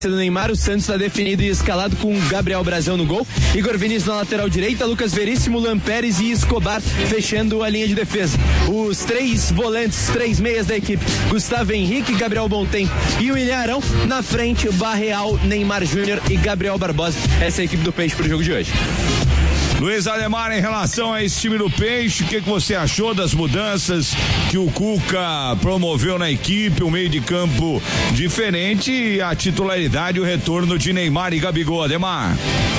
do Neymar, o Santos está definido e escalado com Gabriel Brazão no gol, Igor Vinícius na lateral direita, Lucas Veríssimo, Lampérez e Escobar fechando a linha de defesa. Os três volantes, três meias da equipe, Gustavo Henrique, Gabriel Bontempo e William Arão. Na frente, Barreal, Neymar Júnior e Gabriel Barbosa. Essa é a equipe do Peixe pro jogo de hoje. Luiz Ademar, em relação a esse time do Peixe, o que você achou das mudanças que o Cuca promoveu na equipe, um meio de campo diferente e a titularidade e o retorno de Neymar e Gabigol? Ademar.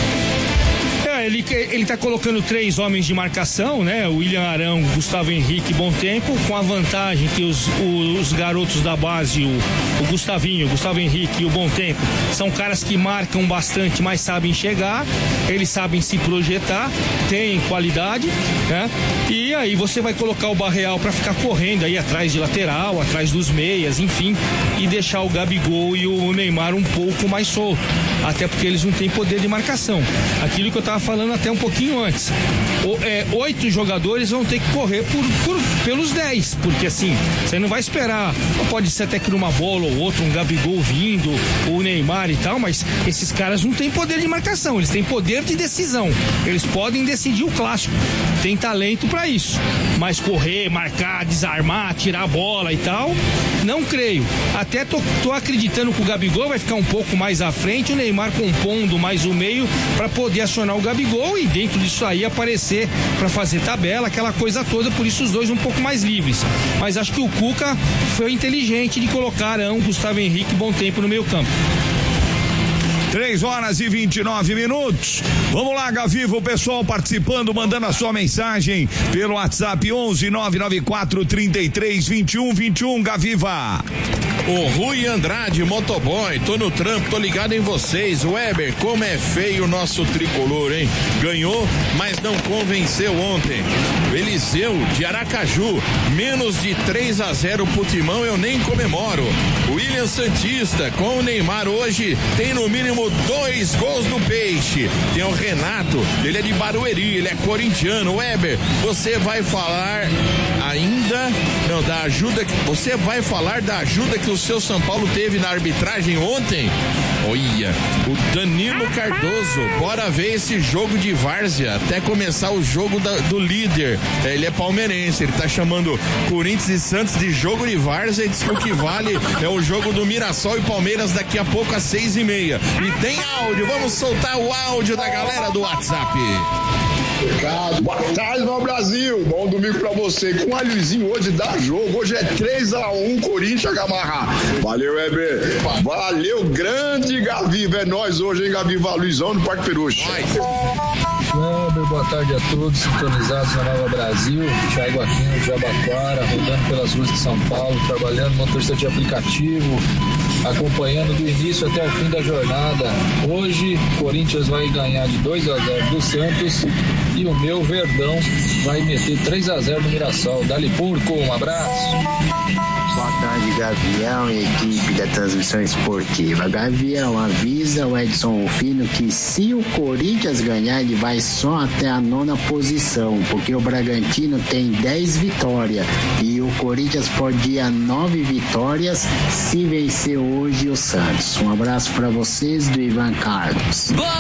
Ele tá colocando três homens de marcação, né? O William Arão, Gustavo Henrique e Bontempo, com a vantagem que os garotos da base, o Gustavinho, o Gustavo Henrique e o Bontempo, são caras que marcam bastante, mas sabem chegar, eles sabem se projetar, têm qualidade, né? E aí você vai colocar o Barreal para ficar correndo aí atrás de lateral, atrás dos meias, enfim, e deixar o Gabigol e o Neymar um pouco mais solto, até porque eles não têm poder de marcação. Aquilo que eu tava falando até um pouquinho antes, 8 jogadores vão ter que correr pelos 10, porque assim, você não vai esperar, pode ser até que numa bola ou outra, um Gabigol vindo, o Neymar e tal, mas esses caras não têm poder de marcação, eles têm poder de decisão, eles podem decidir o clássico, tem talento pra isso, mas correr, marcar, desarmar, tirar a bola e tal, não creio. Até tô acreditando que o Gabigol vai ficar um pouco mais à frente, o Neymar compondo mais o meio pra poder acionar o Gabigol e dentro disso aí aparecer para fazer tabela, aquela coisa toda, por isso os dois um pouco mais livres. Mas acho que o Cuca foi inteligente de colocar Arão, Gustavo Henrique e Bontempo no meio campo. 3h29. Vamos lá, Gaviva, o pessoal participando, mandando a sua mensagem pelo WhatsApp 11-994-33-21-21, Gaviva. O Rui Andrade, motoboy, tô no trampo, tô ligado em vocês. Weber, como é feio o nosso tricolor, hein? Ganhou, mas não convenceu ontem. Eliseu, de Aracaju, menos de 3-0 pro Timão, eu nem comemoro. William Santista, com o Neymar hoje, tem no mínimo 2 gols do Peixe. Tem o Renato, ele é de Barueri, ele é corintiano. Weber, você vai falar ainda, não, da ajuda, você vai falar da ajuda que o seu São Paulo teve na arbitragem ontem? Olha, o Danilo Cardoso, bora ver esse jogo de várzea, até começar o jogo do líder. Ele é palmeirense, ele tá chamando Corinthians e Santos de jogo de várzea e diz que o que vale é o jogo do Mirassol e Palmeiras daqui a pouco às 6h30. E tem áudio, vamos soltar o áudio da galera do WhatsApp. Boa tarde, meu Brasil. Bom domingo pra você. Com o Alizinho hoje dá jogo. Hoje é 3-1 Corinthians Gamarra. Valeu, Weber. Valeu, grande Gaviva. É nós hoje, hein, Gaviva? Luizão no Parque Peruche. Weber, boa tarde a todos sintonizados na Nova Brasil. Thiago Aquino de Jabaquara, rodando pelas ruas de São Paulo, trabalhando motorista de aplicativo, acompanhando do início até o fim da jornada. Hoje, Corinthians vai ganhar de 2-0 do Santos e o meu Verdão vai meter 3-0 no Mirassol. Dali Porco, um abraço. Boa tarde, Gavião e equipe da transmissão esportiva. Gavião, avisa o Edson Rufino que se o Corinthians ganhar, ele vai só até a 9ª posição, porque o Bragantino tem 10 vitórias e o Corinthians pode ir a 9 vitórias se vencer hoje o Santos. Um abraço para vocês do Ivan Carlos.